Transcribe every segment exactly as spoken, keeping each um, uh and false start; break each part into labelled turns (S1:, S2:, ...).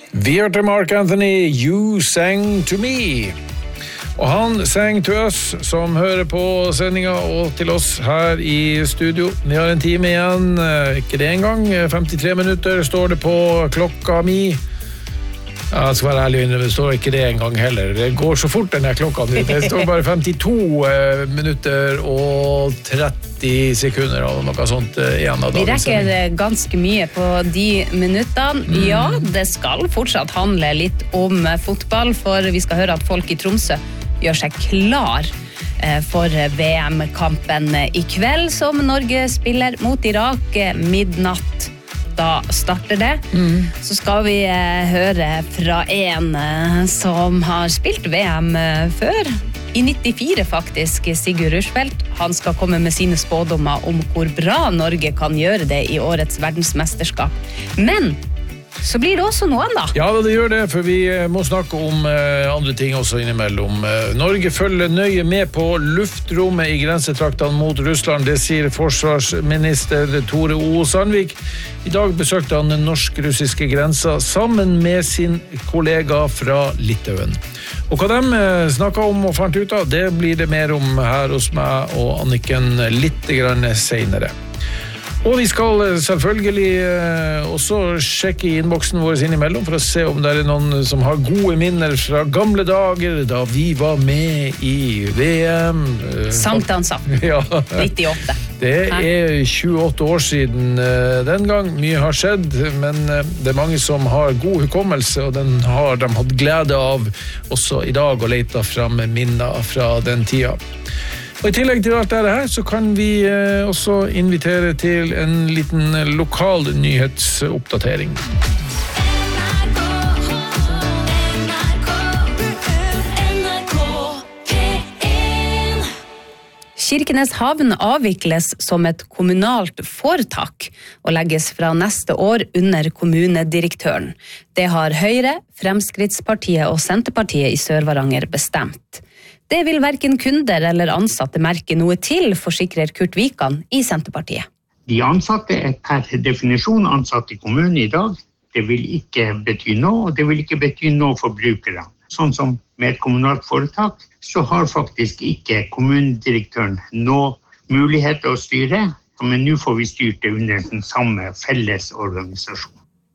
S1: Vi hørte Mark Anthony, You Sang To Me. Og han sang til oss som hører på sendinga og til oss her i studio. Vi har en time igjen, ikke det engang, femtitre minutter står det på klokka mi. Ja, jeg skal være ærlig, det står ikke det engang heller. Det går så fort denne klokka. Det står bare femtito minutter og tretti sekunder og noe sånt igjen av dagen.
S2: Vi rekker ganske mye på de minuttene. Mm. Ja, det skal fortsatt handle litt om fotball, for vi skal høre at folk i Tromsø gjør seg klar for V M-kampen i kveld, som Norge spiller mot Irak midnatt. Da starter det. Mm. Så skal vi eh, høre fra en eh, som har spilt V M eh, før. I nittifire faktisk, Sigurd Rushfeldt. Han skal komme med sine spådommer om hvor bra Norge kan gjøre det i årets verdensmesterskap. Men så blir det også noe annet.
S1: Ja, det gjør det, for vi må snakke om eh, andre ting også innimellom. Norge følger nøye med på luftrommet i grensetraktene mot Russland, det sier forsvarsminister Tore O. Sandvik. I dag besøkte han den norsk-russiske grensa sammen med sin kollega fra Litauen. Og hva de snakket om og fant ut av, det blir det mer om her hos meg og Anniken litt grann senere. Og vi skal selvfølgelig også sjekke i innboksen vår innimellom for å se om det er noen som har gode minner fra gamle dager da vi var med i V M.
S2: Sankthansaften, ja. nittiåtte.
S1: Det er tjueåtte år siden den gang. Mye har skjedd, men det er mange som har god hukommelse, og den har de hatt glede av også i dag og lete frem minner fra den tida. Og i tillegg til alt dette her, så kan vi også invitere til en liten lokal nyhetsoppdatering.
S2: Kirkenes havn avvikles som et kommunalt foretak og legges fra neste år under kommunedirektøren. Det har Høyre, Fremskrittspartiet og Senterpartiet i Sør-Varanger bestemt. Det vil hverken kunder eller ansatte merke noe til, forsikrer Kurt Vikan i Senterpartiet.
S3: De ansatte er per definisjon ansatt i kommunen i dag. Det vil ikke bety noe, og det vil ikke bety noe for brukere. Sånn som med et kommunalt foretak, så har faktisk ikke kommunedirektøren noe mulighet til å styre, men nå får vi styrt det under den samme felles organisasjon.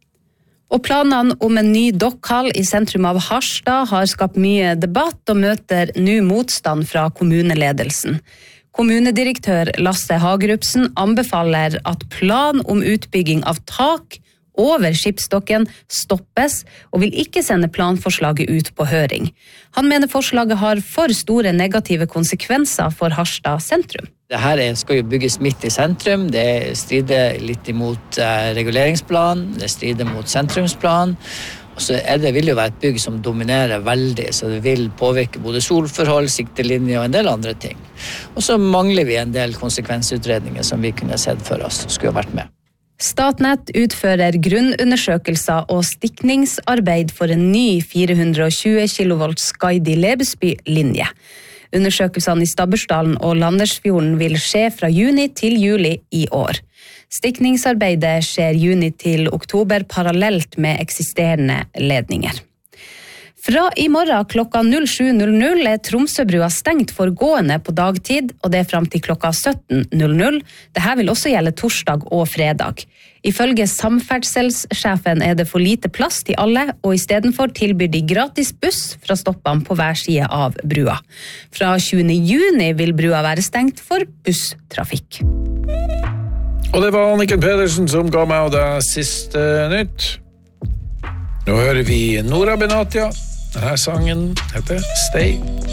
S2: Og planene om en ny dokkhall i sentrum av Harstad har skapt mye debatt og møter nå motstand fra kommuneledelsen. Kommunedirektør Lasse Hagerupsen anbefaler at plan om utbygging av tak over skipsdokken stoppes og vil ikke sende planforslaget ut på høring. Han mener forslaget har for store negative konsekvenser for Harstad sentrum.
S4: Det her skal jo bygges midt i sentrum, det strider litt imot reguleringsplan, det strider mot sentrumsplan, og så er det, vil jo være et bygg som dominerer veldig, så det vil påvirke både solforhold, siktelinje og en del andre ting. Og så mangler vi en del konsekvensutredninger som vi kunne sett for oss, skulle ha vært med.
S2: Statnett utfører grunnundersøkelser og stikningsarbeid for en ny fire hundre og tjue kilovolt Skaidi-Lebesby-linje. Undersøkelsene i Stabbursdalen og Landersfjorden vil skje fra juni til juli i år. Stikningsarbeidet skjer juni til oktober parallelt med eksisterende ledninger. Fra i morgen klokka sju null null er Tromsøbrua stengt for gående på dagtid, og det er frem til klokka sytten null null. Dette vil også gjelde torsdag og fredag. Ifølge samferdselssjefen er det for lite plass til alle, og i stedet for tilbyr de gratis buss fra stoppene på hver side av brua. Fra tjuende juni vil brua være stengt for busstrafikk.
S1: Og det var Anniken Pedersen som ga meg det siste nytt. Nå hører vi Nora Benatia. Denne sangen heter Stay.